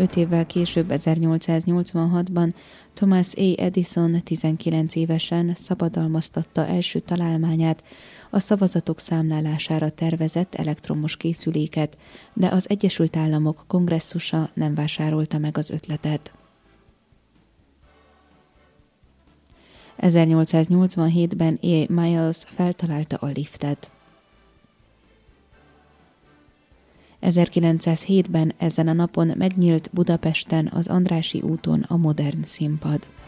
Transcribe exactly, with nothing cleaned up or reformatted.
Öt évvel később, ezernyolcszáznyolcvanhatban Thomas A. Edison tizenkilenc évesen szabadalmaztatta első találmányát, a szavazatok számlálására tervezett elektromos készüléket, de az Egyesült Államok kongresszusa nem vásárolta meg az ötletet. ezernyolcszáznyolcvanhétben A. Miles feltalálta a liftet. ezerkilencszázhétben ezen a napon megnyílt Budapesten az Andrássy úton a Modern Színpad.